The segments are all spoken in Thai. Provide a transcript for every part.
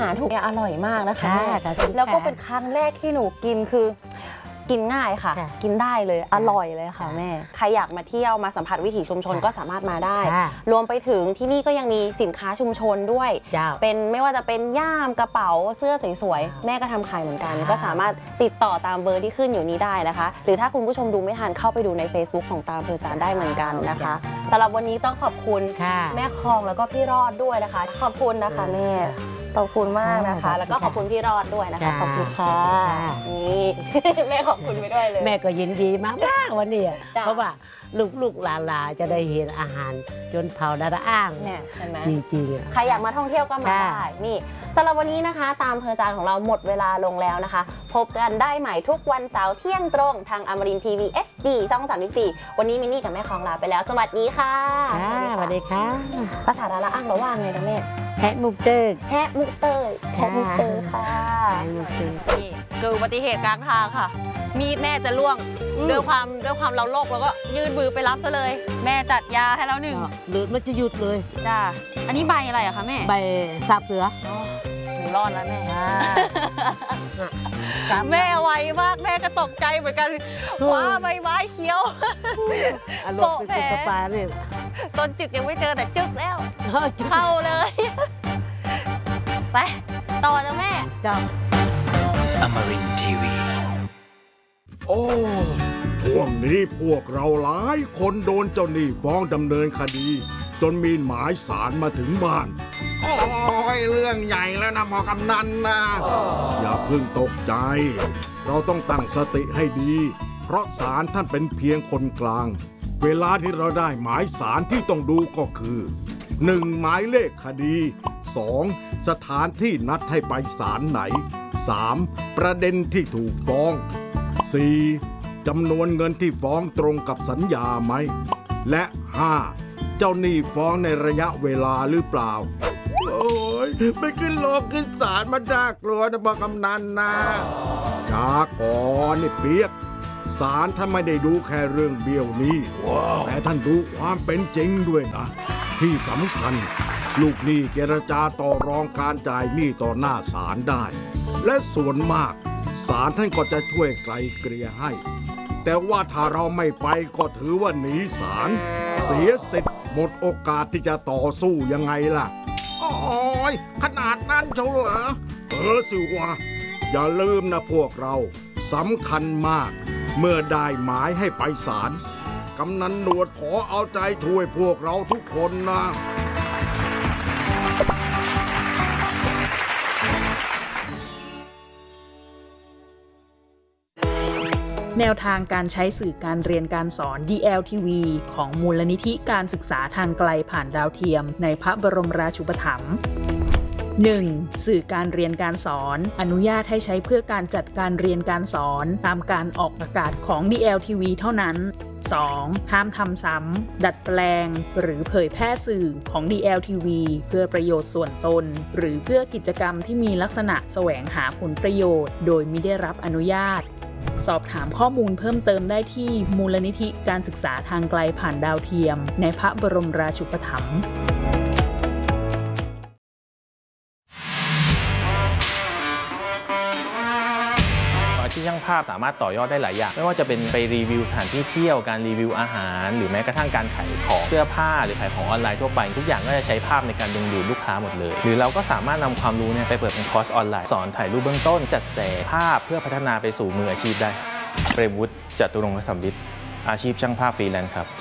ารถูกอร่อยมากนะคะแล้วก็เป็นครั้งแรกที่หนูกินคือกินง่ายค่ะกินได้เลยอร่อยเลยค่ะแม่ใครอยากมาเที่ยวมาสัมผัสวิถีชุมชนก็สามารถมาได้รวมไปถึงที่นี่ก็ยังมีสินค้าชุมชนด้วยเป็นไม่ว่าจะเป็นย่ามกระเป๋าเสื้อสวยๆแม่ก็ทำขายเหมือนกันก็สามารถติดต่อตามเบอร์ที่ขึ้นอยู่นี้ได้นะคะหรือถ้าคุณผู้ชมดูไม่ทันเข้าไปดูใน Facebook ของตาอำเภอจานได้เหมือนกันนะคะสำหรับวันนี้ต้องขอบคุณแม่คองแล้วก็พี่รอดด้วยนะคะขอบคุณนะคะแม่ขอบคุณมากนะคะแล้วก็ขอบคุณพี่รอดด้วยนะคะขอบคุณค่ะนี่แม่ขอบคุณไปด้วยเลยแม่ก็ยินดีมากๆวันนี้เพราะว่าลูกๆหลานๆจะได้เห็นอาหารจนเผาดาราอ้างเนี่ยเห็นไหมจริงๆใครอยากมาท่องเที่ยวก็มาได้นี่สำหรับวันนี้นะคะตามอำเภอจานของเราหมดเวลาลงแล้วนะคะพบกันได้ใหม่ทุกวันเสาร์เที่ยงตรงทางอมรินทร์ทีวี HD ช่อง34วันนี้มินนี่กับแม่คองลาไปแล้วสวัสดีค่ะสวัสดีค่ะภาษาดาราอ้างเราว่าไงนะแม่แฮะมุกเตอร์แฮะมุกเตอร์แฮะมุกเตอร์ค่ะนี่เกิดอุบัติเหตุกลางทางค่ะมีดแม่จะล่วงด้วยความเราโลภแล้วก็ยืดมือไปรับซะเลยแม่จัดยาให้แล้วหนึ่งหรือมันจะหยุดเลยจ้าอันนี้ใบอะไรอะคะแม่ใบสาบเสือหนูรอดแล้วแม่แม่ไวมากแม่ก็ตกใจเหมือนกันว้าใบไม้เขียวโปะแผลสปาเนี่ยต้นจึกยังไม่เจอแต่จึกแล้วเข้าเลยไปต่อจ้ะแม่จ้าอมรินทร์ทีวีโอ้ช่วงนี้พวกเราหลายคนโดนเจ้าหนี้ฟ้องดำเนินคดีจนมีหมายศาลมาถึงบ้านโอ้ยเรื่องใหญ่แล้วนะหมอกำนันนะอย่าเพิ่งตกใจเราต้องตั้งสติให้ดีเพราะศาลท่านเป็นเพียงคนกลางเวลาที่เราได้หมายศาลที่ต้องดูก็คือ 1. หมายเลขคดี 2. สถานที่นัดให้ไปศาลไหน 3. ประเด็นที่ถูกฟ้อง 4. จำนวนเงินที่ฟ้องตรงกับสัญญาไหมและ 5. เจ้าหนี้ฟ้องในระยะเวลาหรือเปล่าโอ้ยไปขึ้นโรงขึ้นศาลมาน่ากลัวนะบอกกำนันนะช้าก่อนนี่เปียกศาลท่านไม่ได้ดูแค่เรื่องเบี้ยวนี้แต่ท่านดูความเป็นจริงด้วยนะที่สำคัญลูกหนี้เจรจาต่อรองการจ่ายหนี้ต่อหน้าศาลได้และส่วนมากศาลท่านก็จะช่วยไกลเกลี่ยให้แต่ว่าถ้าเราไม่ไปก็ถือว่าหนีศาลเสียสิทธิ์หมดโอกาสที่จะต่อสู้ยังไงล่ะโอ้ยขนาดนั้นเฉลเหรอสิวะอย่าลืมนะพวกเราสำคัญมากเมื่อได้หมายให้ไปศาลกำนันหนวดขอเอาใจช่วยพวกเราทุกคนนะแนวทางการใช้สื่อการเรียนการสอน DLTV ของมูลนิธิการศึกษาทางไกลผ่านดาวเทียมในพระบรมราชูปถัมภ์ 1. สื่อการเรียนการสอนอนุญาตให้ใช้เพื่อการจัดการเรียนการสอนตามการออกอากาศของ DLTV เท่านั้น 2. ห้ามทำซ้ำดัดแปลงหรือเผยแพร่สื่อของ DLTV เพื่อประโยชน์ส่วนตนหรือเพื่อกิจกรรมที่มีลักษณะแสวงหาผลประโยชน์โดยมิได้รับอนุญาตสอบถามข้อมูลเพิ่มเติมได้ที่มูลนิธิการศึกษาทางไกลผ่านดาวเทียมในพระบรมราชูปถัมภ์อาชีพช่างภาพสามารถต่อยอดได้หลายอย่างไม่ว่าจะเป็นไปรีวิวสถานที่เที่ยวการรีวิวอาหารหรือแม้กระทั่งการขายของเสื้อผ้าหรือขายของออนไลน์ทั่วไปทุกอย่างก็จะใช้ภาพในการดึงดูดลูกค้าหมดเลยหรือเราก็สามารถนำความรู้ไปเปิดเป็นคอร์สออนไลน์สอนถ่ายรูปเบื้องต้นจัดแสงภาพเพื่อพัฒนาไปสู่มืออาชีพได้เปรมวุฒิ จตุรงคสัมฤทธิ์อาชีพช่างภาพฟรีแลนซ์ครับ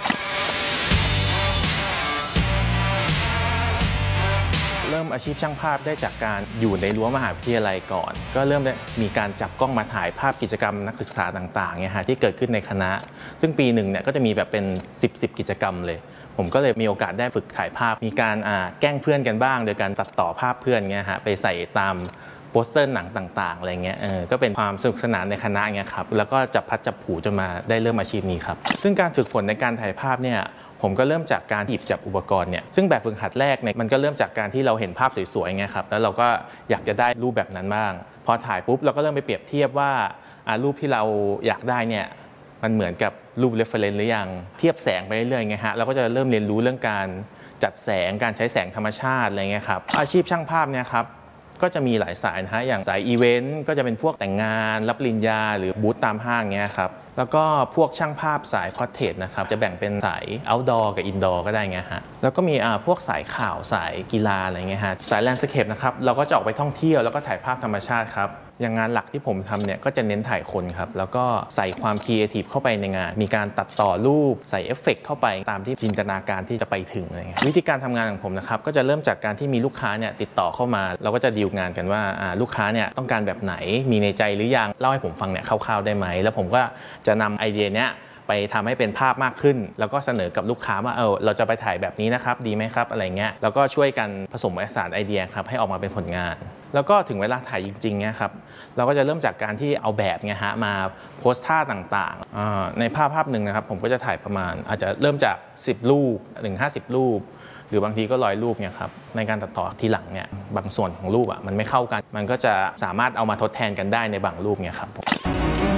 เริ่มอาชีพช่างภาพได้จากการอยู่ในรั้วมหาวิทยาลัยก่อนก็เริ่มมีการจับกล้องมาถ่ายภาพกิจกรรมนักศึกษาต่างๆเนี่ยฮะที่เกิดขึ้นในคณะซึ่งปีหนึ่งเนี่ยก็จะมีแบบเป็น10กิจกรรมเลยผมก็เลยมีโอกาสได้ฝึกถ่ายภาพมีการแกล้งเพื่อนกันบ้างโดยการตัดต่อภาพเพื่อนเงี้ยฮะไปใส่ตามโปสเตอร์หนังต่างๆอะไรเงี้ยก็เป็นความสนุกสนานในคณะเงี้ยครับแล้วก็จับพัดจับผูจนมาได้เริ่มอาชีพนี้ครับซึ่งการฝึกฝนในการถ่ายภาพเนี่ยผมก็เริ่มจากการหยิบจับอุปกรณ์เนี่ยซึ่งแบบฝึกหัดแรกเนี่ยมันก็เริ่มจากการที่เราเห็นภาพสวยๆไงครับแล้วเราก็อยากจะได้รูปแบบนั้นบ้างพอถ่ายปุ๊บเราก็เริ่มไปเปรียบเทียบว่ารูปที่เราอยากได้เนี่ยมันเหมือนกับรูป reference หรือยังเทียบแสงไปเรื่อยๆไงฮะเราก็จะเริ่มเรียนรู้เรื่องการจัดแสงการใช้แสงธรรมชาติอะไรเงี้ยครับอาชีพช่างภาพเนี่ยครับก็จะมีหลายสายนะฮะอย่างสายอีเวนต์ก็จะเป็นพวกแต่งงานรับปริญญาหรือบูธตามห้างเงี้ยครับแล้วก็พวกช่างภาพสายพอร์เทรตนะครับจะแบ่งเป็นสาย outdoor กับ indoor ก็ได้ไงฮะแล้วก็มีพวกสายข่าวสายกีฬาอะไรเงี้ยฮะสายแลนด์สเคปนะครับเราก็จะออกไปท่องเที่ยวแล้วก็ถ่ายภาพธรรมชาติครับอย่างงานหลักที่ผมทำเนี่ยก็จะเน้นถ่ายคนครับแล้วก็ใส่ความครีเอทีฟเข้าไปในงานมีการตัดต่อรูปใส่เอฟเฟกต์เข้าไปตามที่จินตนาการที่จะไปถึงอะไรเงี้ยวิธีการทำงานของผมนะครับก็จะเริ่มจากการที่มีลูกค้าเนี่ยติดต่อเข้ามาเราก็จะดีลงานกันว่าลูกค้าเนี่ยต้องการแบบไหนมีในใจหรือยังเล่าให้ผมฟังเนี่ยคร่าวๆได้ไหมแล้วผมก็จะนำไอเดียเนี้ยไปทำให้เป็นภาพมากขึ้นแล้วก็เสนอกับลูกค้าว่าเราจะไปถ่ายแบบนี้นะครับดีไหมครับอะไรเงี้ยแล้วก็ช่วยกันผสมผสานไอเดียครับให้ออกมาเป็นผลงานแล้วก็ถึงเวลาถ่ายจริงๆเนี่ยครับเราก็จะเริ่มจากการที่เอาแบบเนี่ยฮะมาโพสท่าต่างๆในภาพหนึ่งนะครับผมก็จะถ่ายประมาณอาจจะเริ่มจาก10รูปถึง50รูปหรือบางทีก็100รูปเนี่ยครับในการตัดต่อทีหลังเนี่ยบางส่วนของรูปมันไม่เข้ากันมันก็จะสามารถเอามาทดแทนกันได้ในบางรูปเนี่ยครับ